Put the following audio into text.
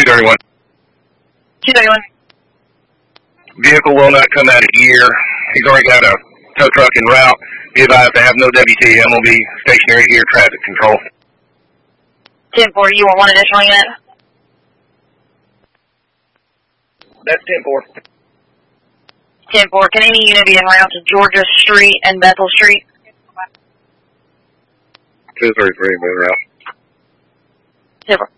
231. 231. Vehicle will not come out of gear. He's already got a tow truck en route. Be advised to have no WTM. Will be stationary here, traffic control. 10-4, you want one additional unit? That's 10-4. 10-4, can any unit be en route to Georgia Street and Bethel Street? 233, move route. 10-4.